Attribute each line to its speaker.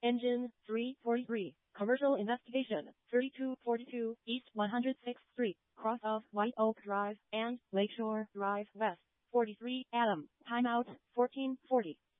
Speaker 1: Engine 343. Commercial investigation 3242 East 106th Street, cross of White Oak Drive and Lakeshore Drive West. 43 Adam. Timeout 1440.